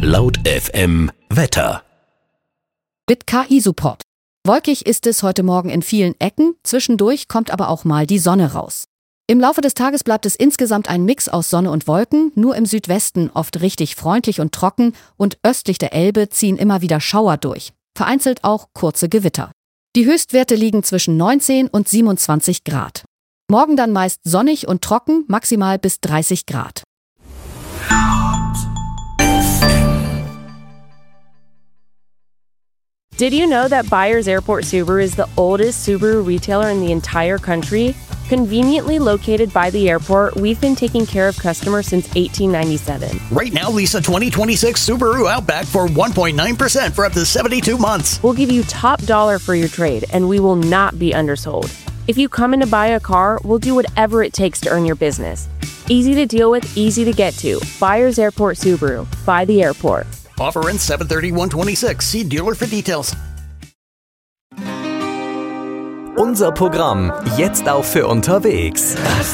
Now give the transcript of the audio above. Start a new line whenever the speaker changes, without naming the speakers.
Laut FM Wetter.
Mit KI-Support. Wolkig ist es heute Morgen in vielen Ecken, zwischendurch kommt aber auch mal die Sonne raus. Im Laufe des Tages bleibt es insgesamt ein Mix aus Sonne und Wolken, nur im Südwesten oft richtig freundlich und trocken und östlich der Elbe ziehen immer wieder Schauer durch, vereinzelt auch kurze Gewitter. Die Höchstwerte liegen zwischen 19 und 27 Grad. Morgen dann meist sonnig und trocken, maximal bis 30 Grad.
Did you know that Byers Airport Subaru is the oldest Subaru retailer in the entire country? Conveniently located by the airport, we've been taking care of customers since 1897.
Right now, lease a 2026 Subaru Outback for 1.9% for up to 72 months.
We'll give you top dollar for your trade, and we will not be undersold. If you come in to buy a car, we'll do whatever it takes to earn your business. Easy to deal with, easy to get to. Byers Airport Subaru. By the airport.
Offer ends 7/30/126. See dealer for details.
Unser Programm jetzt auch für unterwegs.